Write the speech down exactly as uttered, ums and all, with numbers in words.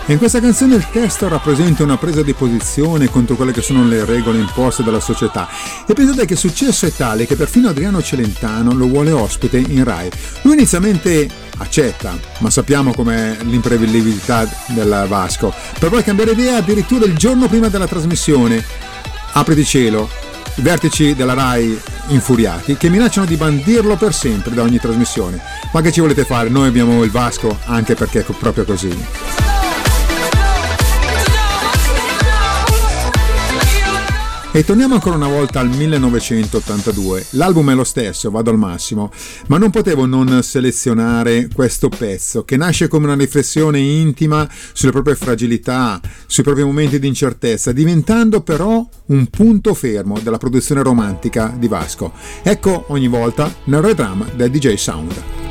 In questa canzone il testo rappresenta una presa di posizione contro quelle che sono le regole imposte dalla società, e pensate che il successo è tale che perfino Adriano Celentano lo vuole ospite in Rai. Lui inizialmente accetta, ma sappiamo com'è l'imprevedibilità del Vasco, per poi cambiare idea addirittura il giorno prima della trasmissione. Apriti cielo, i vertici della Rai infuriati che minacciano di bandirlo per sempre da ogni trasmissione. Ma che ci volete fare? Noi abbiamo il Vasco anche perché è proprio così. E torniamo ancora una volta al millenovecentottantadue. L'album è lo stesso, vado al massimo, ma non potevo non selezionare questo pezzo che nasce come una riflessione intima sulle proprie fragilità, sui propri momenti di incertezza, diventando però un punto fermo della produzione romantica di Vasco. Ecco ogni volta nel Red Drum del D J Sound.